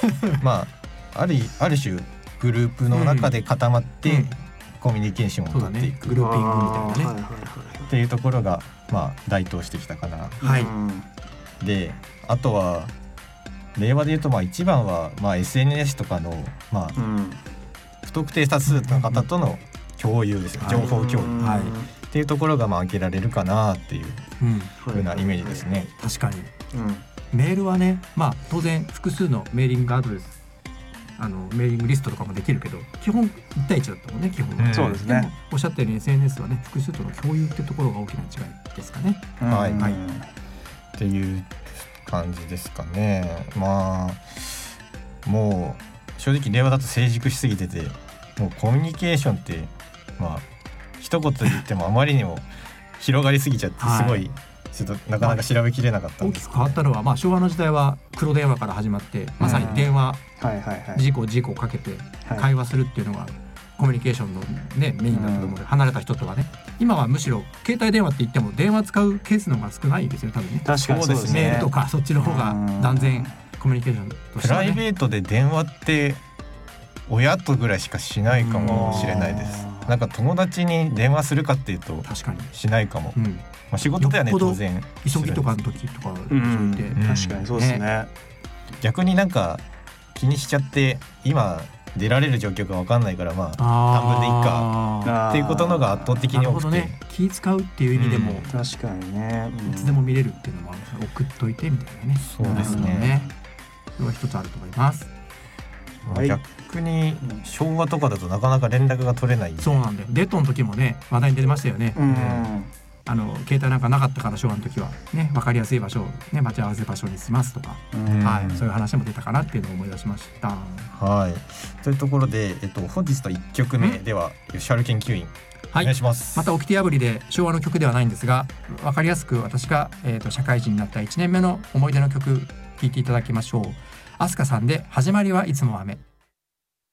まあある種グループの中で固まって、コミュニケーションを取っていく、 グルーピングみたいなね、 っていうところがまあ台頭してきたかな。であとは令和でいうとまあ一番はまあ SNS とかのまあ不特定多数の方との共有ですよ、情報共有、っていうところがまあ挙げられるかなっていう風なイメージですね。 確かに、メールはね、まあ当然複数のメーリングアドレスメーリングリストとかもできるけど基本1対1だったもんね基本は、 そうですね。 おっしゃったように SNS はね複数との共有ってところが大きな違いですかね。 っていう感じですかね。まあもう正直令和だと成熟しすぎてて、もうコミュニケーションってまあ一言で言ってもあまりにも広がりすぎちゃってすごい、ちょっとなかなか調べきれなかったんですけど、 大きく変わったのは、まあ、昭和の時代は黒電話から始まってまさに電話事故をかけて会話するっていうのがコミュニケーションの、ね、メインだったと思うので、離れた人とはね、今はむしろ携帯電話って言っても電話使うケースの方が少ないですよ多分ね。 確かにそうですね。 メールとかそっちの方が断然コミュニケーションとしては、ね、 プライベートで電話って親とぐらいしかしないかもしれないです。なんか友達に電話するかっていうとしないかも。まあ、仕事ではね当然急ぎとかの時とか確かにそうですね。 逆になんか気にしちゃって今出られる状況が分かんないから、まあ半分でいいかっていうことのが圧倒的に多くて、 気使うっていう意味でも、 確かにね、 いつでも見れるっていうのも送っといてみたいなね。 そうですね。 それは一つあると思います。 逆に昭和とかだとなかなか連絡が取れない。 そうなんだよ。デートの時もね話題に出ましたよね。携帯なんかなかったから昭和の時はね、分かりやすい場所をね、待ち合わせ場所にしますとか、そういう話も出たかなっていうのを思い出しました。 というところで、本日の1曲目では吉原研究員、お願いします。 また掟破りで昭和の曲ではないんですが、分かりやすく私が、社会人になった1年目の思い出の曲聴いていただきましょう。飛鳥さんで始まりはいつも雨。